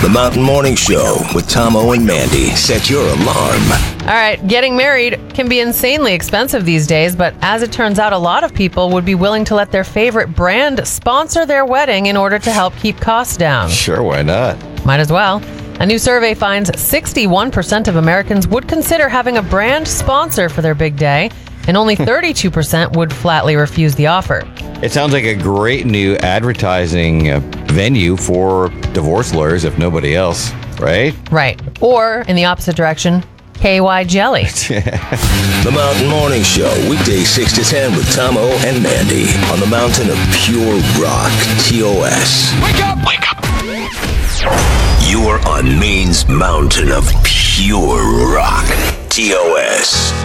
The Mountain Morning Show with Tomo and Mandy. Set your alarm. All right, getting married can be insanely expensive these days, but as it turns out, a lot of people would be willing to let their favorite brand sponsor their wedding in order to help keep costs down. Sure, why not? Might as well. A new survey finds 61% of Americans would consider having a brand sponsor for their big day, and only 32% would flatly refuse the offer. It sounds like a great new advertising venue for divorce lawyers, if nobody else, right? Right. Or, in the opposite direction, KY Jelly. The Mountain Morning Show, weekdays 6 to 10 with Tomo and Mandy on the mountain of pure rock, TOS. Wake up! Wake up! You are on Maine's mountain of pure rock, TOS.